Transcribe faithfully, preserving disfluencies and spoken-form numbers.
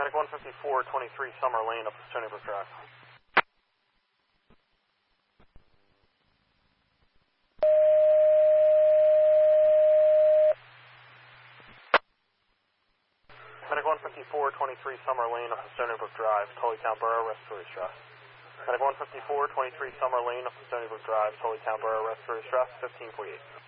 Medic one fifty-four twenty-three Summer Lane up to Stony Brook Drive. Medic one fifty-four twenty-three Summer Lane up to Stony Brook Drive, Tullytown Borough, respiratory stress. Medic one fifty-four twenty-three Summer Lane up to Stony Brook Drive, Tullytown Borough, respiratory stress, fifteen forty-eight.